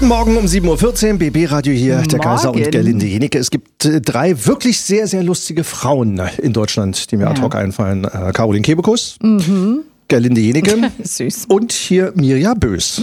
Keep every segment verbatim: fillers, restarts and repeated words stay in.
Guten Morgen um sieben Uhr vierzehn, B B-Radio hier, der Kaiser und Gerlinde Jenecke. Es gibt äh, drei wirklich sehr, sehr lustige Frauen in Deutschland, die mir ja. ad hoc einfallen. Äh, Caroline Kebekus, mhm. Gerlinde Jenecke Süß. Und hier Mirja Bös.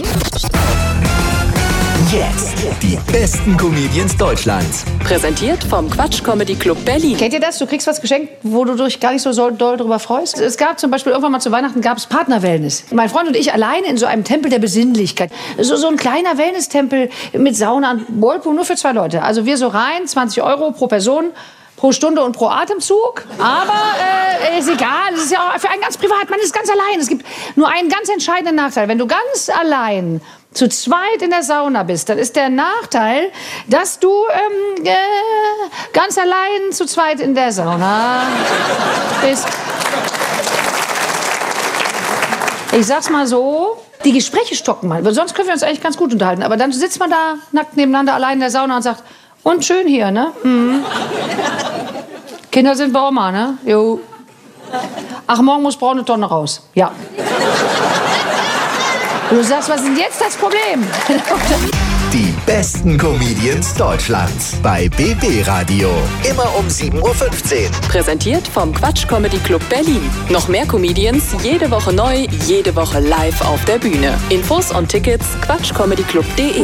Jetzt die besten Comedians Deutschlands. Präsentiert vom Quatsch Comedy Club Berlin. Kennt ihr das? Du kriegst was geschenkt, wo du dich gar nicht so doll drüber freust. Es gab zum Beispiel irgendwann mal zu Weihnachten gab es Partner-Wellness. Mein Freund und ich alleine in so einem Tempel der Besinnlichkeit. So, so ein kleiner Wellness-Tempel mit Sauna und Whirlpool nur für zwei Leute. Also wir so rein, zwanzig Euro pro Person. Pro Stunde und pro Atemzug. Aber äh, ist egal. Es ist ja auch für einen ganz privat. Man ist ganz allein. Es gibt nur einen ganz entscheidenden Nachteil. Wenn du ganz allein zu zweit in der Sauna bist, dann ist der Nachteil, dass du ähm, äh, ganz allein zu zweit in der Sauna bist. Ich sag's mal so, die Gespräche stocken mal. Sonst können wir uns eigentlich ganz gut unterhalten. Aber dann sitzt man da nackt nebeneinander allein in der Sauna und sagt, und schön hier, ne? Mhm. Kinder sind bei Oma, ne? Jo. Ach, morgen muss braune Tonne raus. Ja. Du sagst, was ist denn jetzt das Problem? Die besten Comedians Deutschlands bei B B-Radio. Immer um sieben Uhr fünfzehn. Präsentiert vom Quatsch Comedy Club Berlin. Noch mehr Comedians, jede Woche neu, jede Woche live auf der Bühne. Infos und Tickets quatschcomedyclub punkt de.